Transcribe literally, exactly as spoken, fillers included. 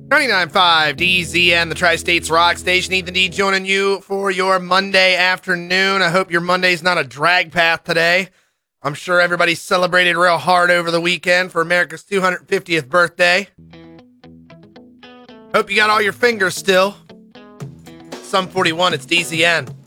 ninety-nine point five D Z N, the Tri-States Rock Station. Ethan D joining you for your Monday afternoon. I hope your Monday's not a drag path today. I'm sure everybody celebrated real hard over the weekend for America's two hundred fiftieth birthday. Hope you got all your fingers still. Sum forty-one, it's D Z N.